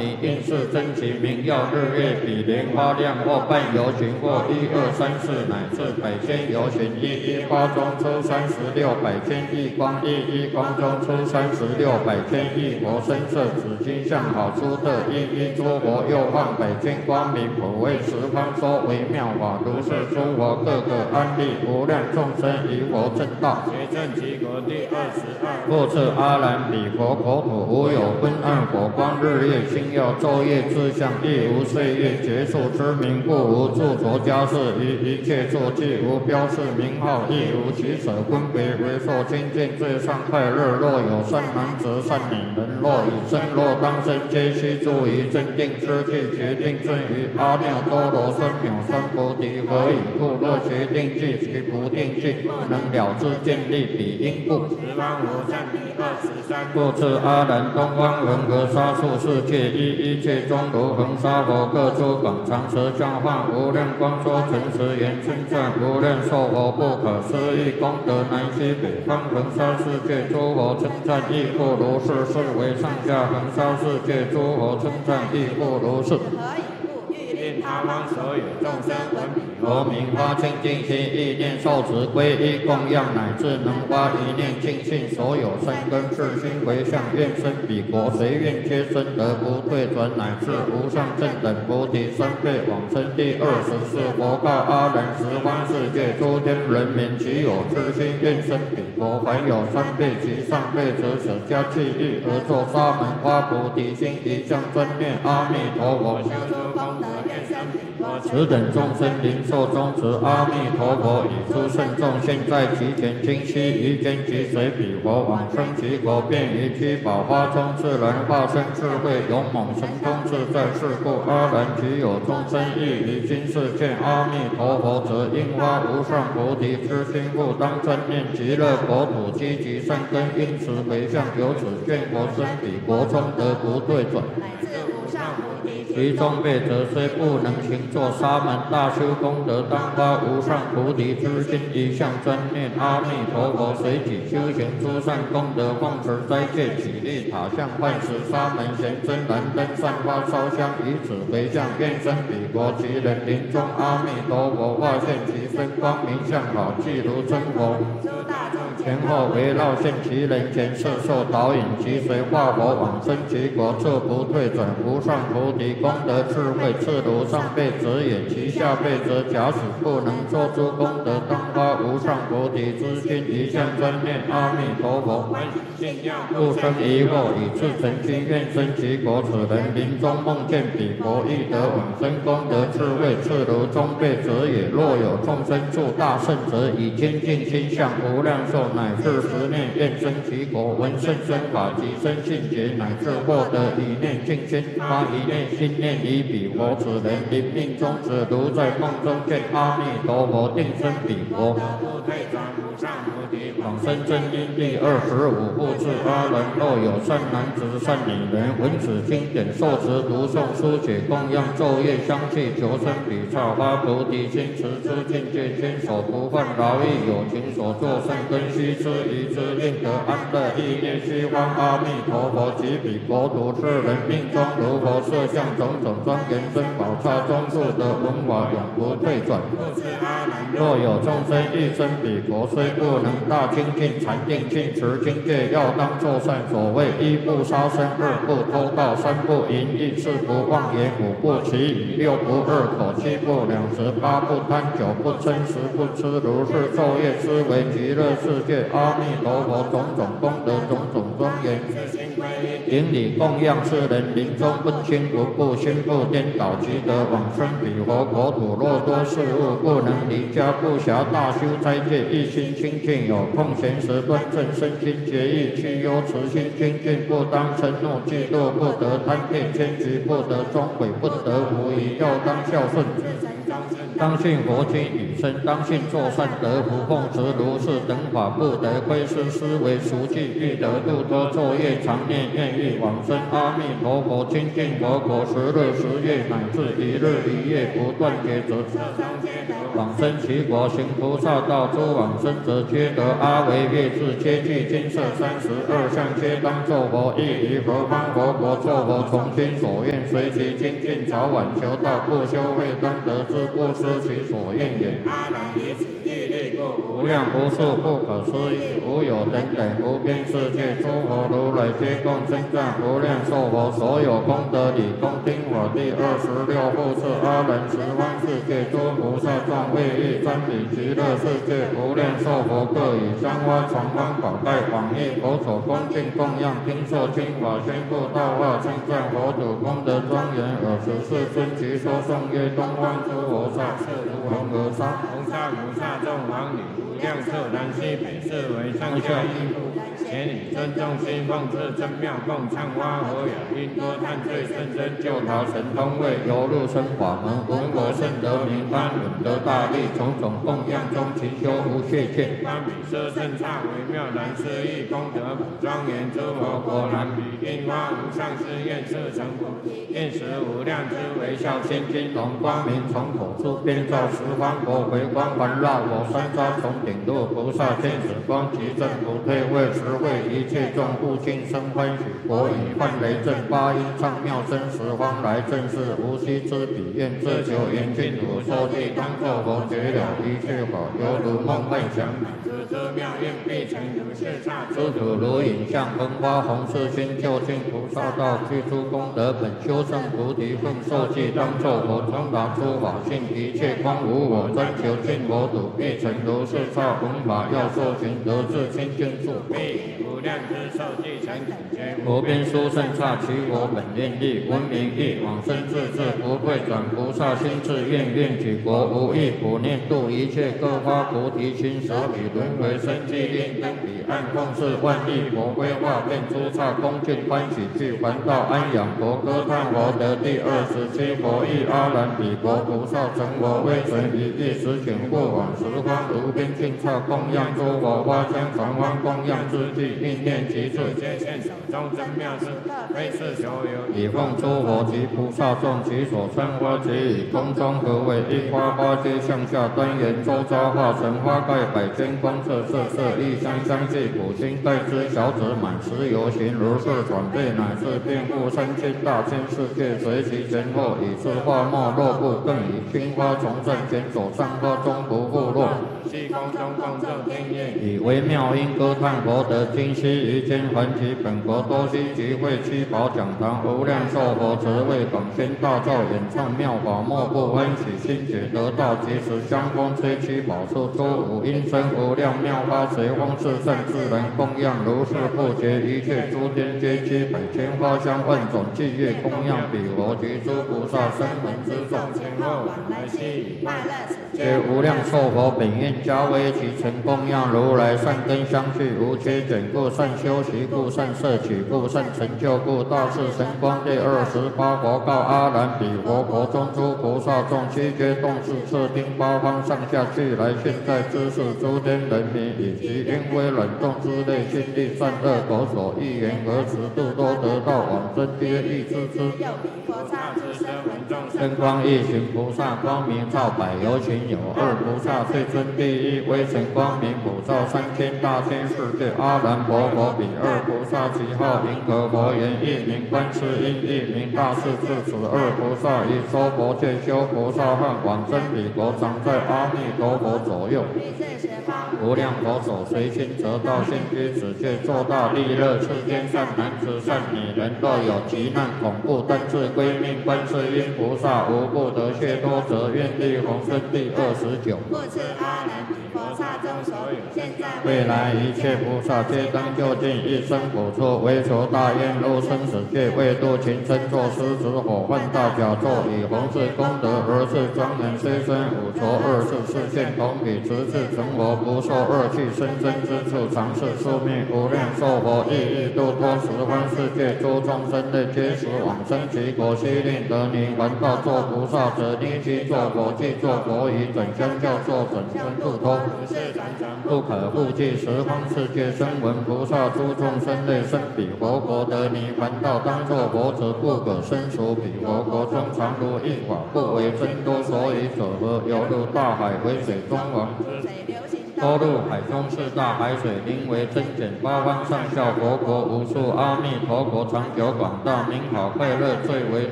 你应是真情明耀，日月比莲花亮，或伴游行，或1、2、3、4，乃至百千游行，一花中出36百千亿光，一光中出36百千亿佛，身色紫金相好出特，一诸佛又放百千光明，普为十方说微妙法，如是诸佛各个安立，无量众生于佛正道。学正其国第22。复次阿难彼佛国土无有昏暗火光日月星耀昼夜之相，亦无岁月结束之名，故无著着家事于一切作具，无标示名号，亦无取舍分别为受亲见最上快乐。若有善男子善女人，若以身若当身，皆须住于真定之地，决定正于阿耨多罗三藐三菩提。何以故？若决定具其不定具，不能了知见力彼因故。十方无上第23。复次阿难，东方恒河沙数世界，一切中如恒沙佛，各诸广长舌相化，无量光说诚实言，称赞无量寿佛不可思议功德，南西北方恒沙世界诸佛称赞亦复如是，是为上下恒沙世界诸佛称赞亦复如是。他方所有众生闻彼佛名，发清净心，意念受持皈依供养，乃至能发一念净信，所有生根是心回向，愿生彼国，随愿皆生得不退转，乃至无上正等菩提三辈往生。第24。佛告阿难，十方世界诸天人民，其有痴心愿生彼国，凡有3辈及上辈者，舍家弃欲而作沙门发菩提心，一向专念阿弥陀佛，修诸功德，愿生彼国。此等众生灵寿终止，阿弥陀佛以诸圣众现在其前，清晰于间即随彼佛往生其国，便于七宝花中自然化身智慧勇猛神通自在。是故阿难，其有众生亦于今世见阿弥陀佛者，应发无上菩提之心，故当专念极乐国土，积极善根，因此回向，由此见佛生彼国中得不退转。其中辈者虽不能行作沙门大修功德，当发无上菩提之心，一向专念阿弥陀佛，随己修行诸善功德，奉持斋戒，起立塔像，唤食沙门贤真燃灯，散花烧香，以此回向，愿生彼国。其人临终，阿弥陀佛化现其身，光明相好，即如真佛。前后围绕现其人前，摄受导引，其随化佛往生其国，彻不退转。无上菩提功德智慧，次如上辈者也。其下辈者，假使不能做诸功德，当发无上菩提之心，一向专念阿弥陀佛，不生疑惑，以至诚心愿生其国。此人临终梦见彼国，亦得往生功德智慧，次如中辈者也。若有众生住大圣者，以清净心向无量寿，乃至十念愿生其国，闻甚深法及生信解，乃至获得一念净心，发一念心念于彼佛。此人临命终止，如在梦中见阿弥陀佛，定生彼国，往生真因。第25。复次阿难，若有善男子善女人，闻此经典，受持读诵书写供养昼夜相继，求生彼刹，发菩提心，持之境界，坚守不犯劳役，有情所作善根，须知于之，令得安乐。意念虚方阿弥陀佛及彼国土，是人命中如佛设相，种种庄严珍宝刹中住得文法，永不退转。若有众生欲生彼国，虽不能大精进禅定尽持经戒，要当作善。所谓一不杀生，二不偷盗，三不淫逸，四不妄言，五不绮语，六不恶口，七不两舌，八不贪酒，不嗔，十不痴。如是昼夜思维极乐世界阿弥陀佛种种功德，种种庄严，顶礼供养。世人临终不轻不怖，心不颠倒，即得往生彼佛国土。若多事物不能离家，不暇大修斋戒，一心清净，有空闲时端正身心节义，去忧慈心精进，不当嗔怒嫉妒，不得贪恋迁居，不得终悔，不得无疑，要当孝顺，当信佛经语声，当信作善得福，奉持如是等法，不得亏失，思维熟记，欲得度脱，昼夜常念愿意往生阿弥陀佛清净佛果10日10夜乃至1日1夜不断劫则往生其国行菩萨道，诸往生者皆得阿惟越致皆具金色32相，皆当作佛，亦于何方佛国作佛，从心所愿随其精进，早晚求道，不修慧当得之，不失其所愿也。阿难以此地利故无量无数不可思议，无有等等无边世界，诸佛如来皆共称赞无量寿佛，所有功德理恭听我第26复次阿难十方世界诸菩萨众为欲瞻礼极乐世界无量寿佛，各以香花传方宝盖往诣佛所恭敬供养，听受经法宣布道化，称赞佛祖功德庄严，尔时世尊即说颂曰：东方诸菩萨是如恒河沙，红沙菩萨众王女无量色南西北四维上下一夫，前以尊重心奉至真妙共唱花和雅音歌叹最甚深救逃神通位游入生法门，闻我甚得名般闻得大利，种种供养中勤修无懈欠，般比舍甚刹微妙难思议，功德宝庄严诸佛果然比樱花无上誓愿色成佛，愿识无量之微笑千金龙光明，从口出遍照十方国，回光环绕我三匝从顶入菩萨天使光，即正不退位实会一切众不尽生欢喜，我以幻雷震八音唱妙声十方来正是无息之彼愿自求严净土说地当作佛觉了一切法，犹如梦幻想之妙愿必成如是刹诸土如影像风花红世心究竟菩萨道，具诸功德本修正菩提奉受记当作佛，通达诸法性一切光无我，专求尽佛土必成如是刹，弘法要受群得至清净处，必以无量之受记成等觉无边殊胜刹，其我本愿力闻名义往生自治，不退转菩萨心智愿愿举国无异，普念度一切各发菩提心，舍彼轮回生机令登彼岸，奉事万亿佛规划遍诸刹，恭敬欢喜具还道安养佛，歌叹佛得第27佛意，阿难彼国菩萨成佛，威神一意实显过往十方无边尽刹，供养诸佛花香传方供养之际，命念其处皆现手中真妙事，非是求有以奉诸佛及菩萨众，其所参花皆以空中合为一花，花皆向下端严，周遭化成花盖百千光色，色色异香相继，普心盖之小者满十游行，如是转变乃至遍覆3000大千世界，随其前后以是花没落不，更以青花从正前所上花中不复落，虚空中共振天乐，以微妙音歌叹佛得今昔于间还其本国多悉集会七宝讲堂，无量寿佛慈为广宣大造演唱妙法，莫不欢喜心解得道，即时香风吹七宝树，诸五音声无量妙法，随风四圣自然供养，如是不绝一切诸天皆居百千花香万种伎乐供养彼佛及诸菩萨声闻之众，前后往来悉以快乐此皆无量寿佛本愿加为其成供养，如来善根相续无缺减故，善修习故，善摄取故，善成就故，大士神光第28佛告阿难彼佛国中诸菩萨众，悉皆动视摄听八方上下俱来，现在知识诸天人民，以及因为冷冻之类心力善恶口所欲言何时度都得到往生，皆欲知之。又彼菩萨之身闻众生光一行菩萨光明照百有情，有二菩萨最尊第一，微尘光明普照3000大千世界，阿难佛佛彼二菩萨其号银河佛言，一名观世音，一名大势至，此二菩萨以说佛戒修菩萨汉，往生彼国，常在阿弥陀佛左右，无量佛手随心得道，现居此界，作大利乐，世间善男子善女人，若有急难恐怖，但自归命观世音菩萨，无不得解脱者，愿力宏生第29。故此阿难彼菩萨中所有现在未来一切菩萨，皆当就近一生补处，为求大愿入生死界，为度群生，作狮子火犯大甲座，以弘誓功德而是庄严，虽生五浊24世现同彼，直至成佛，不受恶趣生生之处，常是宿命无量寿佛，亦欲度脱十方世界诸众生类，皆时往生其国，悉令得泥还道作菩萨者，立即作佛，即作佛以准相教作准生度脱，如是转不可复计十方世界声闻菩萨诸众生类生彼佛国得涅盘道，当作佛者不可生熟彼佛国中常如一法，不为真多，所以者何？犹如大海为水中王，多入海中是大海水，因为增减八方上下佛国无数阿弥陀佛长久广大名好快乐最为